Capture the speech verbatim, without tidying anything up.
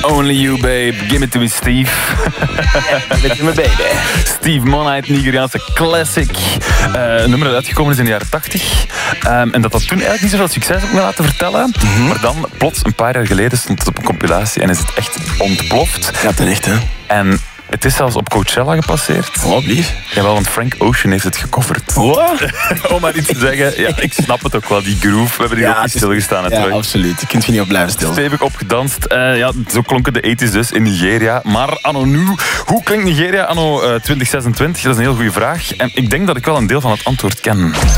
Only You Babe, Give It To Me Steve. Give it to me baby. Steve Monite, Nigeriaanse classic. Uh, een nummer dat uitgekomen is in de jaren tachtig. Um, en dat dat toen eigenlijk niet zoveel succes heb me laten vertellen. Mm-hmm. Maar dan, plots, een paar jaar geleden stond het op een compilatie en is het echt ontploft. Ja, terecht, hè. En het is zelfs op Coachella gepasseerd. Oh, lief. Jawel, want Frank Ocean heeft het gecoverd. Wat? Om maar iets te zeggen. Ja, ik snap het ook wel, die groove. We hebben hier Ja, ook niet is- stilgestaan Ja, natuurlijk. absoluut. Je kunt je niet op blijven stil. Stevig opgedanst. Uh, ja, zo klonken de tachtiger dus in Nigeria. Maar anno nu, hoe klinkt Nigeria anno uh, twintig zesentwintig? Dat is een heel goede vraag. En ik denk dat ik wel een deel van het antwoord ken.